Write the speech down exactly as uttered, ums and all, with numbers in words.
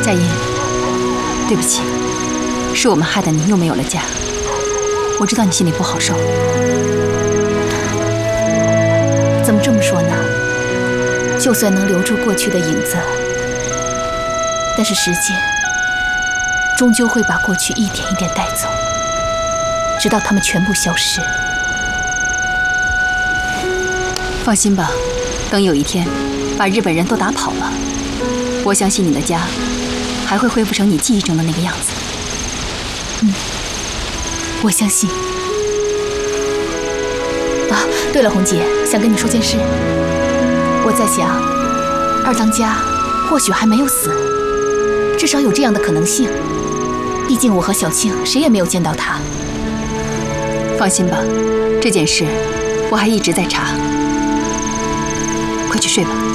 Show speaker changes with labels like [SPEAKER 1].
[SPEAKER 1] 佳音，对不起，是我们害得你又没有了家。我知道你心里不好受。
[SPEAKER 2] 怎么这么说呢？就算能留住过去的影子，但是时间终究会把过去一点一点带走，直到它们全部消失。
[SPEAKER 1] 放心吧，等有一天把日本人都打跑了，我相信你的家还会恢复成你记忆中的那个样子。
[SPEAKER 2] 嗯，我相信。啊，对了，红姐，想跟你说件事。我在想，二当家或许还没有死，至少有这样的可能性。毕竟我和小庆谁也没有见到他。
[SPEAKER 1] 放心吧，这件事我还一直在查。快去睡吧。